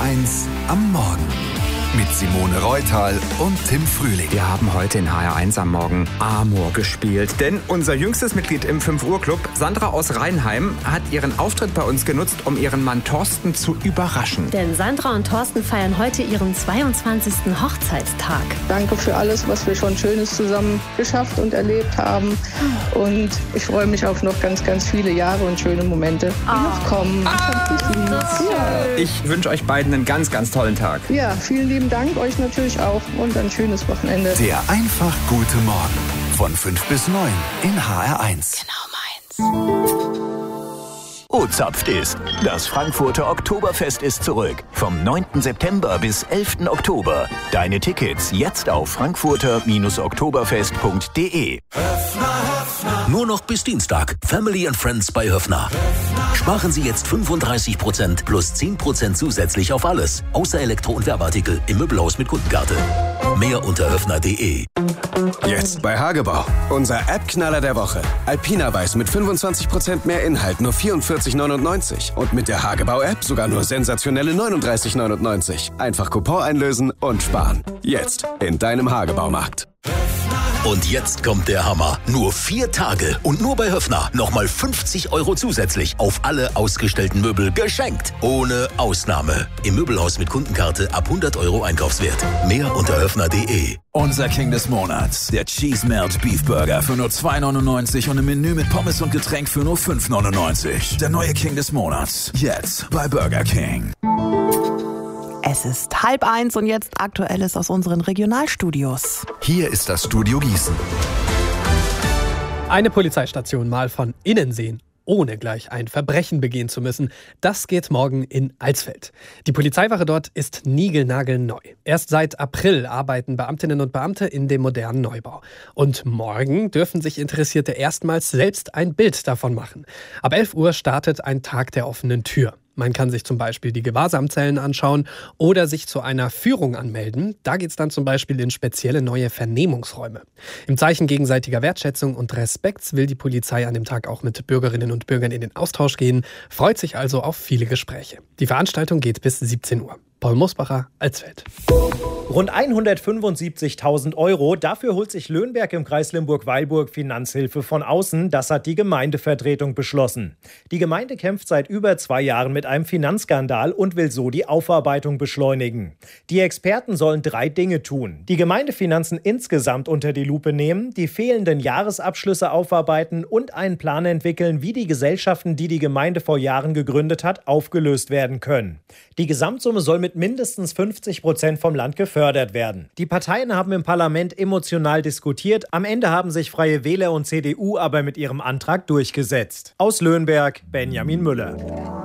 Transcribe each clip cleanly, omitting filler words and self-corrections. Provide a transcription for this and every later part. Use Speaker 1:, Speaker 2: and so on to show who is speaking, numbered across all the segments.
Speaker 1: HR1 am Morgen. Mit Simone Reutal und Tim Frühling.
Speaker 2: Wir haben heute in HR1 am Morgen Amor gespielt. Denn unser jüngstes Mitglied im 5-Uhr-Club, Sandra aus Rheinheim, hat ihren Auftritt bei uns genutzt, um ihren Mann Thorsten zu überraschen.
Speaker 3: Denn Sandra und Thorsten feiern heute ihren 22. Hochzeitstag.
Speaker 4: Danke für alles, was wir schon Schönes zusammen geschafft und erlebt haben. Und ich freue mich auf noch ganz, ganz viele Jahre und schöne Momente, die noch kommen.
Speaker 2: Ich wünsche euch beiden einen ganz, ganz tollen Tag.
Speaker 4: Ja, vielen lieben Dank, euch natürlich auch und ein schönes Wochenende.
Speaker 1: Der einfach gute Morgen von 5 bis 9 in HR1.
Speaker 3: Genau meins.
Speaker 5: Zapft ist. Das Frankfurter Oktoberfest ist zurück. Vom 9. September bis 11. Oktober. Deine Tickets jetzt auf frankfurter-oktoberfest.de.
Speaker 6: Nur noch bis Dienstag. Family and Friends bei Höffner. Sparen Sie jetzt 35% plus 10% zusätzlich auf alles. Außer Elektro- und Werbeartikel im Möbelhaus mit Kundenkarte. Mehr unter höffner.de.
Speaker 7: Jetzt bei Hagebau. Unser App-Knaller der Woche. Alpina Weiß mit 25% mehr Inhalt, nur 44,99. Und mit der Hagebau-App sogar nur sensationelle 39,99. Einfach Coupon einlösen und sparen. Jetzt in deinem Hagebaumarkt.
Speaker 6: Und jetzt kommt der Hammer. Nur 4 Tage und nur bei Höffner nochmal 50 € zusätzlich auf alle ausgestellten Möbel geschenkt. Ohne Ausnahme. Im Möbelhaus mit Kundenkarte ab 100 € Einkaufswert. Mehr unter höffner.de.
Speaker 8: Unser King des Monats, der Cheese Melt Beef Burger für nur 2,99 und im Menü mit Pommes und Getränk für nur 5,99. Der neue King des Monats, jetzt bei Burger King.
Speaker 9: Es ist 12:30 und jetzt Aktuelles aus unseren Regionalstudios.
Speaker 1: Hier ist das Studio Gießen.
Speaker 10: Eine Polizeistation mal von innen sehen, ohne gleich ein Verbrechen begehen zu müssen, das geht morgen in Alsfeld. Die Polizeiwache dort ist niegelnagelneu. Erst seit April arbeiten Beamtinnen und Beamte in dem modernen Neubau. Und morgen dürfen sich Interessierte erstmals selbst ein Bild davon machen. Ab 11 Uhr startet ein Tag der offenen Tür. Man kann sich zum Beispiel die Gewahrsamzellen anschauen oder sich zu einer Führung anmelden. Da geht's dann zum Beispiel in spezielle neue Vernehmungsräume. Im Zeichen gegenseitiger Wertschätzung und Respekts will die Polizei an dem Tag auch mit Bürgerinnen und Bürgern in den Austausch gehen, freut sich also auf viele Gespräche. Die Veranstaltung geht bis 17 Uhr. Paul Musbacher, Alsfeld.
Speaker 11: Rund 175.000 €. Dafür holt sich Löhnberg im Kreis Limburg-Weilburg Finanzhilfe von außen. Das hat die Gemeindevertretung beschlossen. Die Gemeinde kämpft seit über 2 Jahren mit einem Finanzskandal und will so die Aufarbeitung beschleunigen. Die Experten sollen 3 Dinge tun. Die Gemeindefinanzen insgesamt unter die Lupe nehmen, die fehlenden Jahresabschlüsse aufarbeiten und einen Plan entwickeln, wie die Gesellschaften, die die Gemeinde vor Jahren gegründet hat, aufgelöst werden können. Die Gesamtsumme soll mit mindestens 50% vom Land gefördert werden. Die Parteien haben im Parlament emotional diskutiert. Am Ende haben sich Freie Wähler und CDU aber mit ihrem Antrag durchgesetzt. Aus Löhnberg, Benjamin Müller.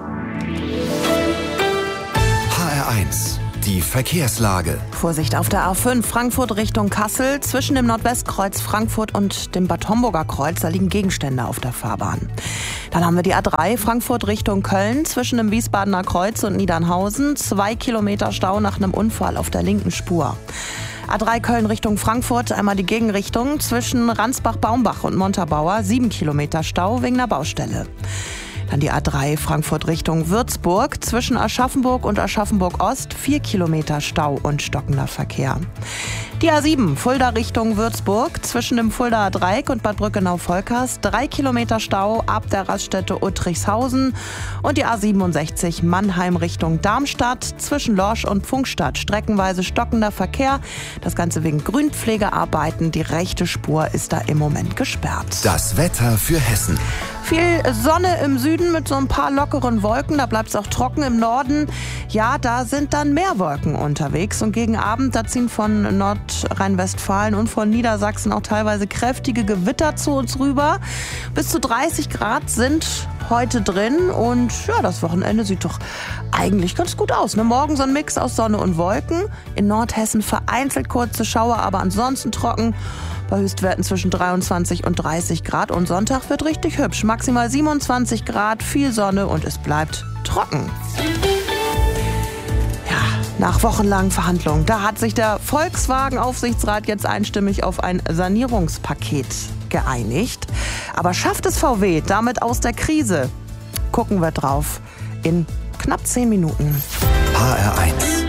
Speaker 1: HR1, die Verkehrslage.
Speaker 9: Vorsicht auf der A5 Frankfurt Richtung Kassel. Zwischen dem Nordwestkreuz Frankfurt und dem Bad Homburger Kreuz, da liegen Gegenstände auf der Fahrbahn. Dann haben wir die A3 Frankfurt Richtung Köln. Zwischen dem Wiesbadener Kreuz und Niedernhausen 2 Kilometer Stau nach einem Unfall auf der linken Spur. A3 Köln Richtung Frankfurt, einmal die Gegenrichtung. Zwischen Ransbach-Baumbach und Montabaur 7 Kilometer Stau wegen einer Baustelle. Dann die A3 Frankfurt Richtung Würzburg. Zwischen Aschaffenburg und Aschaffenburg-Ost 4 Kilometer Stau und stockender Verkehr. Die A7 Fulda Richtung Würzburg. Zwischen dem Fuldaer Dreieck und Bad Brückenau-Volkers 3 Kilometer Stau ab der Raststätte Uttrichshausen. Und die A67 Mannheim Richtung Darmstadt. Zwischen Lorsch und Pfungstadt streckenweise stockender Verkehr. Das Ganze wegen Grünpflegearbeiten. Die rechte Spur ist da im Moment gesperrt.
Speaker 1: Das Wetter für Hessen.
Speaker 9: Viel Sonne im Süden mit so ein paar lockeren Wolken. Da bleibt es auch trocken im Norden. Ja, da sind dann mehr Wolken unterwegs. Und gegen Abend, da ziehen von Nordrhein-Westfalen und von Niedersachsen auch teilweise kräftige Gewitter zu uns rüber. Bis zu 30 Grad sind heute drin. Und ja, das Wochenende sieht doch eigentlich ganz gut aus. Ne? Morgen so ein Mix aus Sonne und Wolken. In Nordhessen vereinzelt kurze Schauer, aber ansonsten trocken. Bei Höchstwerten zwischen 23 und 30 Grad. Und Sonntag wird richtig hübsch. Maximal 27 Grad, viel Sonne und es bleibt trocken. Ja, nach wochenlangen Verhandlungen, da hat sich der Volkswagen-Aufsichtsrat jetzt einstimmig auf ein Sanierungspaket geeinigt. Aber schafft es VW damit aus der Krise? Gucken wir drauf in knapp 10 Minuten.
Speaker 1: HR1.